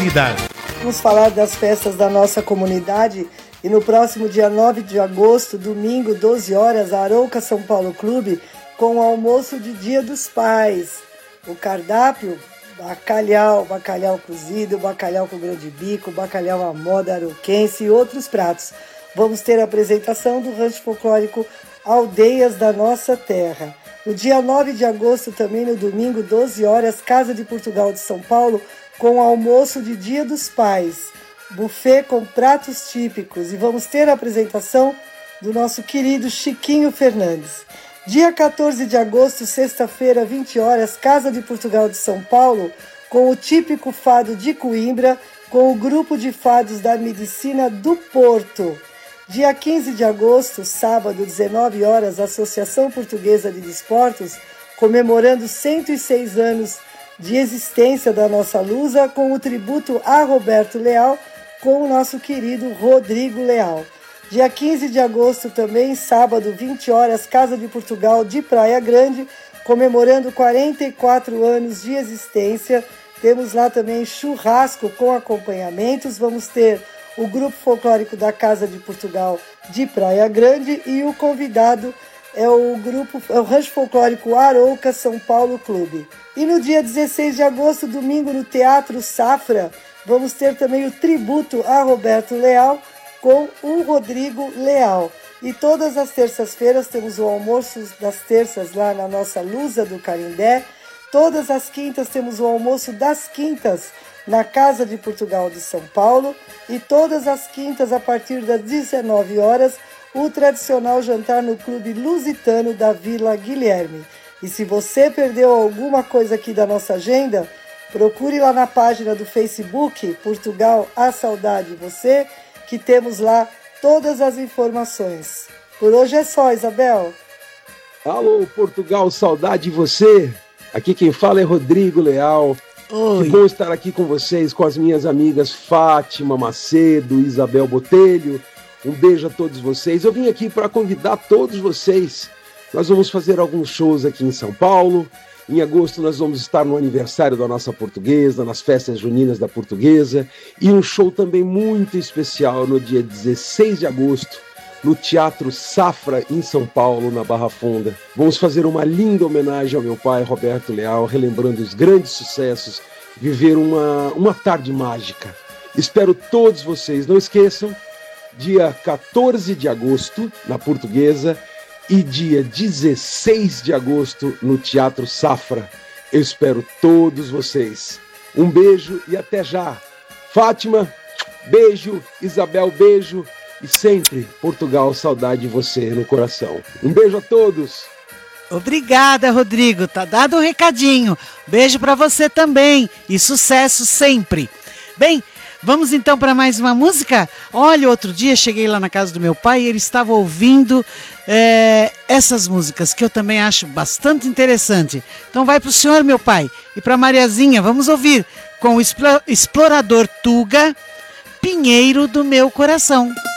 Vamos falar das festas da nossa comunidade e no próximo dia 9 de agosto, domingo, 12 horas, a Arouca São Paulo Clube com o almoço de Dia dos Pais. O cardápio, bacalhau cozido, bacalhau com grão de bico, bacalhau à moda arouquense e outros pratos. Vamos ter a apresentação do rancho folclórico Aldeias da Nossa Terra. No dia 9 de agosto, também no domingo, 12 horas, Casa de Portugal de São Paulo, com o almoço de Dia dos Pais, buffet com pratos típicos, e vamos ter a apresentação do nosso querido Chiquinho Fernandes. Dia 14 de agosto, sexta-feira, 20 horas, Casa de Portugal de São Paulo, com o típico fado de Coimbra, com o grupo de fados da Medicina do Porto. Dia 15 de agosto, sábado, 19 horas, Associação Portuguesa de Desportos, comemorando 106 anos de existência da nossa Lusa, com o tributo a Roberto Leal, com o nosso querido Rodrigo Leal. Dia 15 de agosto também, sábado, 20 horas, Casa de Portugal de Praia Grande, comemorando 44 anos de existência. Temos lá também churrasco com acompanhamentos. Vamos ter o grupo folclórico da Casa de Portugal de Praia Grande e o convidado é o Rancho Folclórico Arouca São Paulo Clube. E no dia 16 de agosto, domingo, no Teatro Safra, vamos ter também o tributo a Roberto Leal com o Rodrigo Leal. E todas as terças-feiras temos o almoço das terças lá na nossa Lusa do Carindé. Todas as quintas temos o almoço das quintas na Casa de Portugal de São Paulo. E todas as quintas, a partir das 19 horas, o tradicional jantar no Clube Lusitano da Vila Guilherme. E se você perdeu alguma coisa aqui da nossa agenda, procure lá na página do Facebook, Portugal, a Saudade Você, que temos lá todas as informações. Por hoje é só, Isabel. Alô, Portugal, saudade de você. Aqui quem fala é Rodrigo Leal. Oi. Que bom estar aqui com vocês, com as minhas amigas Fátima Macedo, Isabel Botelho. Um beijo a todos vocês. Eu vim aqui para convidar todos vocês. Nós vamos fazer alguns shows aqui em São Paulo. Em agosto nós vamos estar no aniversário da nossa Portuguesa, nas festas juninas da Portuguesa. E um show também muito especial no dia 16 de agosto, no Teatro Safra, em São Paulo, na Barra Funda. Vamos fazer uma linda homenagem ao meu pai, Roberto Leal, relembrando os grandes sucessos, viver uma tarde mágica. Espero todos vocês. Não esqueçam, dia 14 de agosto, na Portuguesa, e dia 16 de agosto, no Teatro Safra. Eu espero todos vocês. Um beijo e até já. Fátima, beijo. Isabel, beijo. E sempre, Portugal, saudade de você no coração. Um beijo a todos. Obrigada, Rodrigo. Tá dado o recadinho. Beijo para você também. E sucesso sempre. Bem, vamos então para mais uma música? Olha, outro dia cheguei lá na casa do meu pai e ele estava ouvindo essas músicas que eu também acho bastante interessante. Então vai para o senhor, meu pai, e para Mariazinha. Vamos ouvir com o explorador Tuga, Pinheiro do Meu Coração.